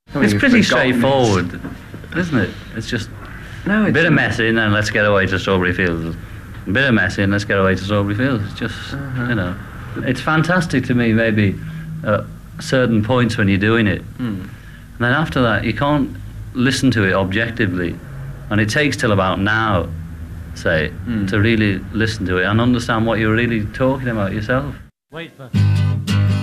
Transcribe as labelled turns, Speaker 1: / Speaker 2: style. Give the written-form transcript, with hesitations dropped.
Speaker 1: It's pretty straightforward, isn't it? It's just a bit of messing and let's get away to Strawberry Fields. A bit of messing and let's get away to Strawberry Fields. It's just, you know, it's fantastic to me maybe at certain points when you're doing it. And then after that, you can't listen to it objectively. And it takes till about now, say, to really listen to it and understand what you're really talking about yourself.
Speaker 2: Wait for